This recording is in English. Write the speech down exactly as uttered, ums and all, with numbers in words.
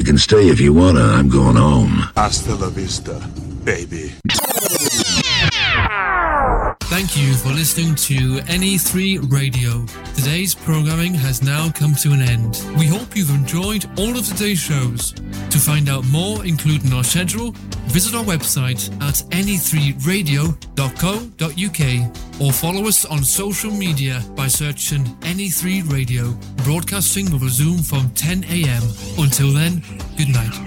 can stay if you wanna. I'm going home. Hasta la vista, baby. Thank you for listening to N E three Radio. Today's programming has now come to an end. We hope you've enjoyed all of today's shows. To find out more, including our schedule, visit our website at N E three radio dot co dot U K or follow us on social media by searching N E three Radio. Broadcasting will resume from ten a.m. Until then, good night.